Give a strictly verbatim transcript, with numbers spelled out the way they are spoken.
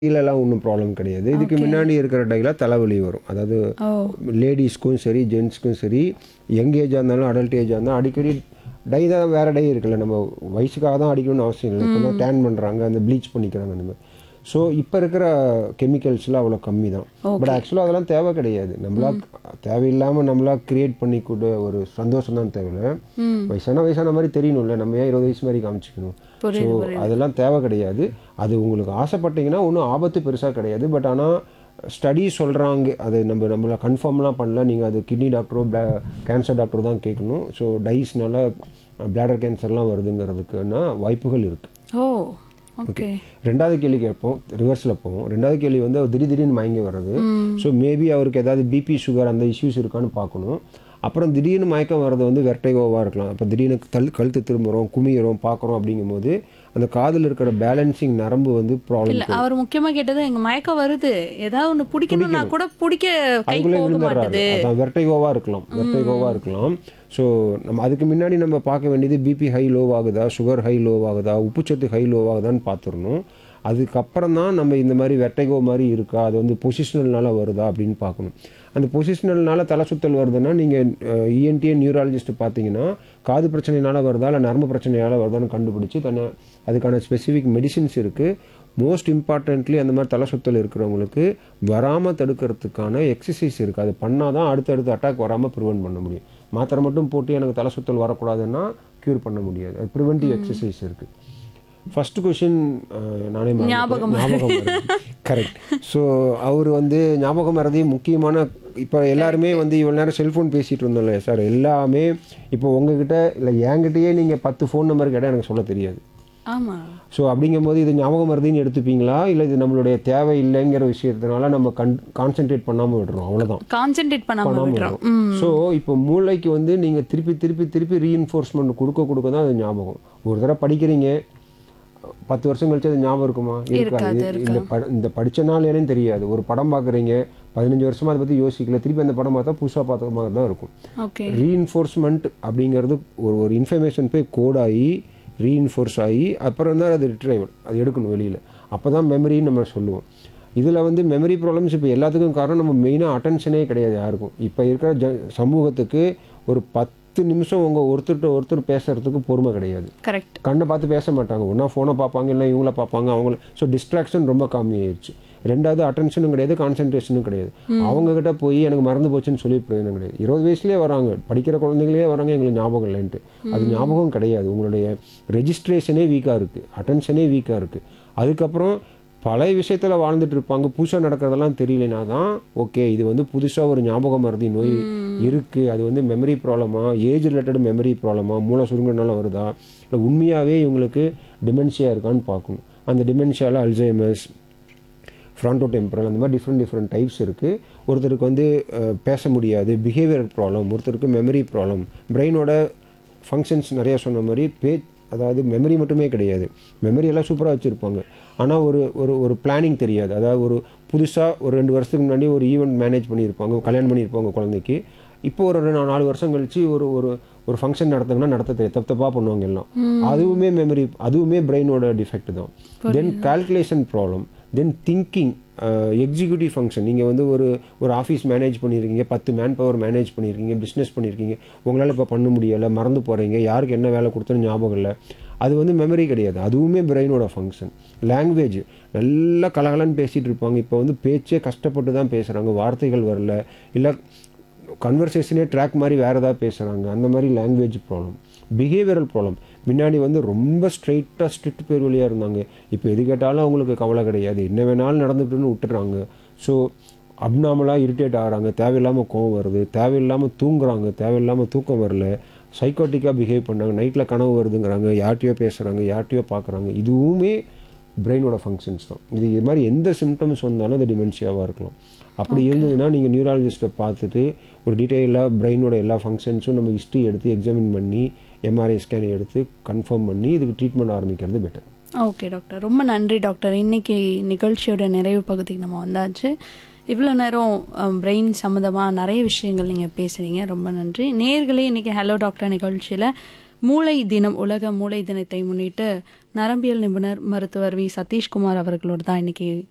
டைலலாம் ஒண்ணும் ப்ராப்ளம் கிடையாது. இதுக்கு ஓகே. முன்னாடி இருக்கிற டைல தலைவலி வரும். அதாவது ஓ! லேடீஸ்க்கும் சரி, ஜென்ட்ஸ்க்கும் சரி, யங் ஏஜா இருந்தாலும், அடல்ட் ஏஜா இருந்தாலும் அடிக்கடி டை தான் வேற டை இருக்குல்ல. நம்ம வயசுக்காக தான் அடிக்கணும்னு அவசியம் இல்ல. இப்ப தான் ம். டேன் பண்றாங்க, அந்த ப்ளீச் பண்ணிக்கிறாங்க அந்த மாரி. ஸோ இப்ப இருக்கிற கெமிக்கல்ஸ்லாம் அவ்வளோ கம்மி தான். But okay. ஆக்சுவலா அதெல்லாம் தேவை கிடையாது. நம்மளா ம். தேவையில்லாம நம்மளா கிரியேட் பண்ணிக்கூட ஒரு சந்தோஷம் தான் தேவை. ம். வயசான வயசான மாரி தெரியணும்ல. நம்ம ஏன் இருபது வயசு மாரி காமிச்சுக்கணும்? ஸோ புரியுது, புரியுது. அதெல்லாம் தேவை கிடையாது. அது உங்களுக்கு ஆசைப்பட்டீங்கன்னா ஒண்ணும் ஆபத்து பெருசா கிடையாது. பட் ஆனா ஸ்டடி சொல்றாங்க. அது நம்ம நம்மள கன்ஃபார்ம்லாம் பண்ணல. நீங்க அது கிட்னி டாக்டரோ, ப்ளா கேன்சர் டாக்டரோ தான் கேட்கணும். ஸோ டைஸ்னால பிளாடர் கேன்சர்லாம் வருதுங்கிறதுக்குன்னா வாய்ப்புகள் இருக்கு. ஓ! ஓகே. ஓகே. ரெண்டாவது கேள்வி கேட்போம். ரிவர்ஸ்ல போவோம். ரெண்டாவது கேள்வி வந்து அவர் திடீர் திடீர்னு மயங்கி வர்றது. ம். ஸோ மேபி அவருக்கு ஏதாவது பிபி, சுகர் அந்த இஷ்யூஸ் இருக்கான்னு பார்க்கணும். அப்புறம் திடீர்னு மயக்கம் வர்றது வந்து வெர்டிகோவா இருக்கலாம். அப்போ திடீர்னு கல் கழுத்து திரும்புறோம், குமியுறோம், பார்க்குறோம் அப்படிங்கும்போது அந்த காதுல இருக்கிற பேலன்சிங் நரம்பு வந்து இல்ல, ப்ராப்ளம் அவர் முக்கியமா கேட்டது, "எங்க மயக்கம் வருது. ஏதாவது ஒண்ணு புடிக்கணும்னா பிடிக்கணும். கூட புடிக்க கை அதுக்குள்ளே போக விழுந்துடுறாரு. மாட்டுது." அதான் வெர்டிகோவா இருக்கலாம். வெர்டிகோவா ம். இருக்கலாம். ஸோ நம்ம அதுக்கு முன்னாடி நம்ம பார்க்க வேண்டியது பிபி ஹை லோ ஆகுதா, சுகர் ஹை லோ ஆகுதா, உப்புச்சத்து ஹை லோ ஆகுதான்னு பார்த்துடணும். அதுக்கப்புறம் தான் நம்ம இந்த மாதிரி வெர்டிகோ மாதிரி இருக்கா, அது வந்து பொசிஷனல்னால வருதா அப்படின்னு பார்க்கணும். அந்த பொசிஷனல்னால தலை சுத்தல் வருதுன்னா நீங்கள் இஎன்டி நியூராலஜிஸ்ட் பார்த்தீங்கன்னா காது பிரச்சனைனால வருதா இல்லை நரம்பு பிரச்சனையால வருதான்னு கண்டுபிடிச்சி தன்னை அதுக்கான ஸ்பெசிஃபிக் மெடிசின்ஸ் இருக்குது. மோஸ்ட் இம்பார்ட்டன்ட்லி அந்த மாதிரி தலை சுத்தல் இருக்கிறவங்களுக்கு வராமல் தடுக்கிறதுக்கான எக்ஸசைஸ் இருக்குது. அது பண்ணால் தான் அடுத்தடுத்து அட்டாக் வராமல் ப்ரிவென்ட் பண்ண முடியும். மாத்திரை மட்டும் போட்டு எனக்கு தலை சுத்தல் வரக்கூடாதுன்னா க்யூர் பண்ண முடியாது. அது ப்ரிவென்டிவ் ம். எக்ஸசைஸ் இருக்குது. ஃபர்ஸ்ட் கொஷின் நானே மறந்துட்டேன். ஞாபகம் ஞாபகம் மறதி. மறதி. கரெக்ட். ஸோ அவர் வந்து ஞாபகம் மறதி முக்கியமான. இப்போ எல்லாருமே கரெக்ட். வந்து இவ்வளோ நேரம் செல்ஃபோன் பேசிகிட்டு இருந்தோம்ல சார், எல்லாமே இப்போ உங்ககிட்ட இல்லை என்கிட்டயே நீங்கள் பத்து ஃபோன் நம்பர் கேட்டால் எனக்கு சொல்ல தெரியாது. ஆமா. ஸோ அப்படிங்கும்போது இது ஞாபகம் மறதின்னு எடுத்துப்பீங்களா, இல்லை இது நம்மளுடைய தேவை இல்லைங்கிற விஷயத்தினால நம்ம கன் கான்சென்ட்ரேட் பண்ணாமல் விடுறோம், அவ்வளோதான். கான்சென்ட்ரேட் பண்ணாம பண்ணாமல் விடுறோம். விடுறோம். ம். ஸோ இப்போ மூளைக்கு வந்து நீங்கள் திருப்பி திருப்பி திருப்பி ரீஇன்ஃபோர்ஸ்மெண்ட் கொடுக்க கொடுக்க தான் அது ஞாபகம். ஒரு தடவை படிக்கிறீங்க, பத்து வருஷம் கழிச்சு அது ஞாபகம் இருக்குமா? இருக்காது. இருக்காது, இது- இந்த இருக்காது. பட இந்த படிச்ச நாள் என்னன்னு தெரியாது. ஒரு படம் பார்க்குறீங்க, பதினஞ்சு வருஷமா அதை பற்றி யோசிக்கல, திருப்பி அந்த படம் பார்த்தா புதுசாக பார்த்த மாதிரி தான் இருக்கும். ஓகே. ரீஇன்ஃபோர்ஸ்மெண்ட் அப்படிங்கிறது ஒரு ஒரு இன்ஃபர்மேஷன் போய் கோட் ஆகி ரீஇன்ஃபோர்ஸ் ஆகி அப்புறம் தான் அது ரிட்ரைவல் அது எடுக்கணும் வெளியில். அப்போ தான் மெமரின்னு நம்ம சொல்லுவோம். இதில் வந்து மெமரி ப்ராப்ளம்ஸ் இப்போ எல்லாத்துக்கும் காரணம் நம்ம மெயினாக அட்டென்ஷனே கிடையாது யாருக்கும். இப்போ இருக்கிற ஜ சமூகத்துக்கு ஒரு பத்து நிமிஷம் உங்கள் ஒருத்தர்கிட்ட ஒருத்தர் பேசுறதுக்கு பொறுமை கிடையாது. கரெக்ட். கண்ணை பார்த்து பேச மாட்டாங்க. ஒன்றா ஃபோனை பார்ப்பாங்க, இல்லை இவங்கள பார்ப்பாங்க, அவங்கள. ஸோ டிஸ்ட்ராக்ஷன் ரொம்ப கம்மியாயிருச்சு. ரெண்டாவது அட்டென்ஷனும் கிடையாது, கான்சன்ட்ரேஷனும் கிடையாது. ம். அவங்கக்கிட்ட போய் எனக்கு மறந்து போச்சுன்னு சொல்லி பிரயோஜனம் கிடையாது. இருபது வயசுலேயே வராங்க, படிக்கிற குழந்தைங்களே வராங்க, எங்களுக்கு ஞாபகம் இல்லைன்ட்டு. அது ம். ஞாபகம் கிடையாது. உங்களுடைய ரெஜிஸ்ட்ரேஷனே வீக்காக இருக்குது, அட்டென்ஷனே வீக்காக இருக்குது. அதுக்கப்புறம் பழைய விஷயத்தில் வாழ்ந்துட்டு இருப்பாங்க, புதுசாக நடக்கிறதெல்லாம் தெரியலனா தான் ஓகே இது வந்து புதுசாக ஒரு ஞாபகம் மறதி நோய் ம். இருக்குது, அது வந்து மெமரி ப்ராப்ளமா, ஏஜ் ரிலேட்டட் மெமரி ப்ராப்ளமா, மூளை சுருங்கினால வருதா, இல்லை உண்மையாகவே இவங்களுக்கு டிமென்ஷியா இருக்கான்னு பார்க்கணும். அந்த டிமென்ஷியாவில் அல்சைமர்ஸ், ஃப்ரான்டோ டெம்பரல், அந்த மாதிரி டிஃப்ரெண்ட் டிஃப்ரெண்ட் டைப்ஸ் இருக்குது. ஒருத்தருக்கு வந்து அஹ், பேச முடியாது, பிஹேவியர் ப்ராப்ளம், ஒருத்தருக்கு மெமரி ப்ராப்ளம், பிரெயினோட ஃபங்க்ஷன்ஸ் நிறையா சொன்ன மாதிரி பே அதாவது மெமரி மட்டுமே கிடையாது, மெமரி எல்லாம் சூப்பராக வச்சுருப்பாங்க. ஆனால் ஒரு ஒரு ஒரு பிளானிங் தெரியாது. அதாவது ஒரு புதுசாக ஒரு ரெண்டு வருஷத்துக்கு முன்னாடி ஒரு ஈவெண்ட் மேனேஜ் பண்ணியிருப்பாங்க, கல்யாணம் பண்ணியிருப்பாங்க குழந்தைக்கு. இப்போ ஒரு ரெண்டு நாலு வருஷம் கழிச்சு ஒரு ஒரு ஒரு ஃபங்க்ஷன் நடத்துங்கன்னா நடத்த தெரியாது, தப்பு தப்பாக பண்ணுவாங்க எல்லாம். ம். அதுவுமே மெமரி, அதுவுமே பிரெயினோட டிஃபெக்ட் தான். தென் புரியுது. கால்குலேஷன் ப்ராப்ளம், தென் திங்கிங், எக்ஸிக்யூட்டிவ் ஃபங்க்ஷன். நீங்கள் வந்து ஒரு ஒரு ஆஃபீஸ் மேனேஜ் பண்ணியிருக்கீங்க, பத்து மேன் பவர் மேனேஜ் பண்ணியிருக்கீங்க, பிஸ்னஸ் பண்ணியிருக்கீங்க, உங்களால் இப்போ பண்ண முடியலை, மறந்து போகிறீங்க, யாருக்கு என்ன வேலை கொடுத்தோன்னு ஞாபகம் இல்லை. அது வந்து மெமரி கிடையாது, அதுவுமே பிரெயினோட ஃபங்க்ஷன். லாங்குவேஜ், நல்லா கலகலன்னு பேசிகிட்டு இருப்பாங்க, இப்போ வந்து பேச்சே கஷ்டப்பட்டு தான் பேசுகிறாங்க, வார்த்தைகள் வரல, இல்லை கன்வர்சேஷனே ட்ராக் மாதிரி வேறு ஏதாவது பேசுகிறாங்க, அந்த மாதிரி லாங்குவேஜ் ப்ராப்ளம். பிஹேவியரல் ப்ராப்ளம், முன்னாடி வந்து ரொம்ப ஸ்ட்ரைட்டாக ஸ்ட்ரிக்ட் பேர் வழியாக இருந்தாங்க, இப்போ எது கேட்டாலும் அவங்களுக்கு கவலை கிடையாது, என்ன வேணாலும் நடந்துட்டுன்னு விட்டுறாங்க. ஸோ அப்நார்மலாக இரிட்டேட் ஆகிறாங்க, தேவையில்லாமல் கோவம் வருது, தேவையில்லாமல் தூங்குறாங்க, தேவையில்லாமல் தூக்கம் வரல, சைக்காட்டிக்காக பிஹேவ் பண்ணாங்க, நைட்டில் கனவு வருதுங்கிறாங்க, யார்ட்டையோ பேசுகிறாங்க, யார்ட்டையோ பார்க்குறாங்க. இதுவுமே பிரெயினோட ஃபங்க்ஷன்ஸ் தான். இது இது மாதிரி எந்த சிம்டம்ஸ் வந்தாலும் அது டிமென்ஷியாவாக இருக்கலாம். அப்படி ஓகே. இருந்ததுன்னா நீங்கள் நியூராலஜிஸ்ட்டை பார்த்துட்டு ஒரு டீட்டெயிலாக பிரெயினோட எல்லா ஃபங்க்ஷன்ஸும் நம்ம ஹிஸ்ட்ரி எடுத்து எக்ஸாமின் பண்ணி எம்ஆர்ஐ ஸ்கேன் எடுத்து கன்ஃபார்ம் பண்ணி இதுக்கு ட்ரீட்மெண்ட் ஆரம்பிக்கிறது பெட்டர். Okay doctor. ரொம்ப நன்றி டாக்டர். இன்னைக்கு நிகழ்ச்சியோட நிறைவு பகுதிக்கு நம்ம வந்தாச்சு. இவ்வளோ நேரம் பிரெயின் சம்மந்தமாக நிறைய விஷயங்கள் நீங்கள் பேசுகிறீங்க. ரொம்ப நன்றி. நேயர்களே, இன்னைக்கு ஹலோ டாக்டர் நிகழ்ச்சியில் மூளை தினம், உலக மூளை தினத்தை முன்னிட்டு நரம்பியல் நிபுணர் மருத்துவர் வி சதீஷ்குமார் அவர்களோடு தான் இன்னைக்கு